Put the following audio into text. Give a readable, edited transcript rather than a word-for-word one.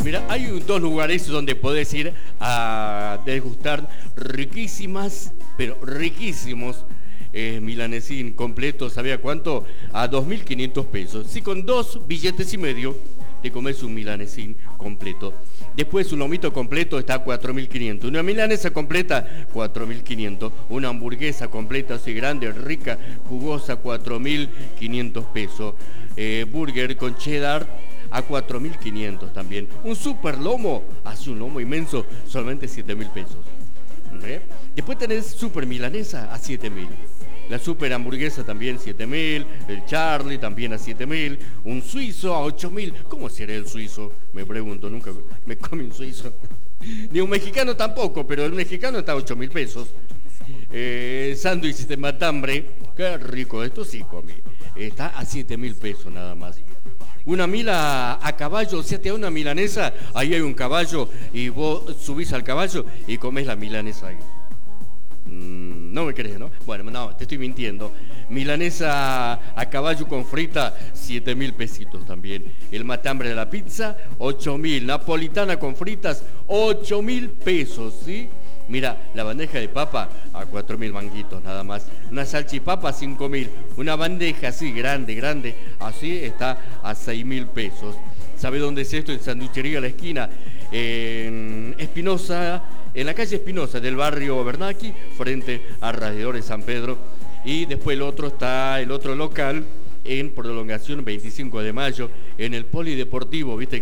Mira, hay dos lugares donde podés ir a degustar riquísimas, pero riquísimos milanesín completos. ¿Sabía cuánto? A 2.500 pesos. Si con 2 billetes y medio te comes un milanesín completo. Después un lomito completo está a 4.500. Una milanesa completa, 4.500. Una hamburguesa completa, así grande, rica, jugosa, 4.500 pesos. Burger con cheddar a 4.500 también. Un super lomo, hace un lomo inmenso, solamente 7.000 pesos. Después tenés super milanesa a 7.000. La super hamburguesa también 7.000, el Charlie también a 7.000, un suizo a 8.000. ¿Cómo será el suizo? Me pregunto, nunca me comí un suizo. Ni un mexicano tampoco, pero el mexicano está a 8.000 pesos. Sándwich de matambre, qué rico, esto sí comí. Está a 7.000 pesos nada más. Una mila a caballo, o sea, te da una milanesa, ahí hay un caballo y vos subís al caballo y comés la milanesa ahí. No me crees, ¿no? Bueno, no, te estoy mintiendo. Milanesa a caballo con frita, 7.000 pesitos también. El matambre de la pizza, 8.000. Napolitana con fritas, 8.000 pesos, ¿sí? Mira, la bandeja de papa a 4.000 manguitos nada más. Una salchipapa a 5.000. Una bandeja así, grande, así está a 6.000 pesos. ¿Sabe dónde es esto? En Sanduchería La Esquina, en Espinosa, en la calle Espinosa del barrio Bernaqui, frente a Radiadores San Pedro. Y después el otro local en Prolongación 25 de Mayo, en el Polideportivo, ¿viste?